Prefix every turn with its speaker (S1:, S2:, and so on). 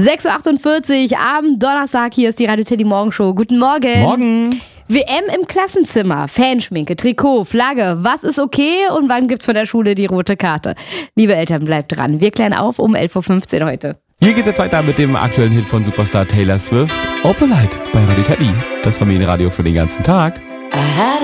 S1: 6.48 Uhr am Donnerstag, hier ist die Radio Teddy Morgenshow. Guten Morgen.
S2: Morgen.
S1: WM im Klassenzimmer, Fanschminke, Trikot, Flagge, was ist okay und wann gibt's von der Schule die rote Karte? Liebe Eltern, bleibt dran. Wir klären auf um 11.15 Uhr heute.
S2: Hier geht's jetzt weiter mit dem aktuellen Hit von Superstar Taylor Swift. Opalite bei Radio Teddy. Das Familienradio für den ganzen Tag.